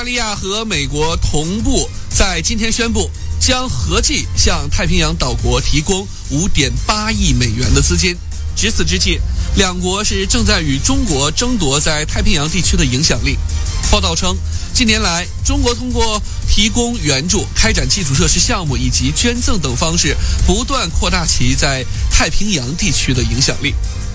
大利亚和美国同步在今天宣布，将合计向太平洋岛国提供5.8亿美元的资金。值此之际，两国是正在与中国争夺在太平洋地区的影响力。报道称，近年来，中国通过提供援助、开展基础设施项目以及捐赠等方式，不断扩大其在太平洋地区的影响力。